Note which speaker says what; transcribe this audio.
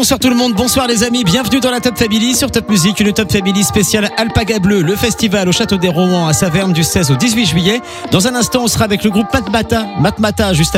Speaker 1: bonsoir tout le monde, bonsoir les amis, bienvenue dans la Top Family sur Top Music, une Top Family spéciale Alpaga Bleu, le festival au Château des Rohan à Saverne du 16 au 18 juillet. Dans un instant, on sera avec le groupe Matmata juste